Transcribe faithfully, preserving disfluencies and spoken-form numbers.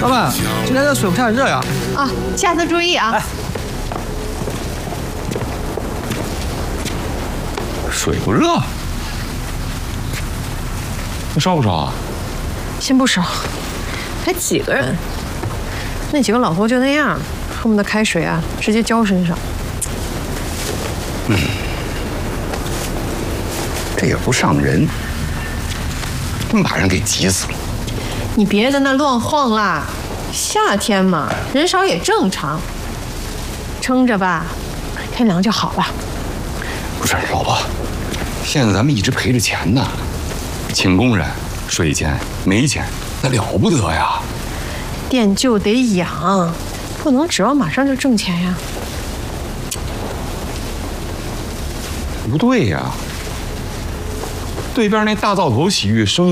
老板，今天这水不太热呀。 啊，下次注意啊。 哎、水不热，那烧不烧啊？ 先不烧，才几个人，那几个老头就那样，恨不得开水啊直接浇身上。 嗯，这也不上人，真把人给急死了。 你别在那乱晃啦，夏天嘛，人少也正常。撑着吧，天凉就好了。 不是，老婆，现在咱们一直赔着钱呢，请工人、水钱、煤钱，那了不得呀。 店就得养，不能指望马上就挣钱呀。 不对呀，对边那大灶头洗浴生意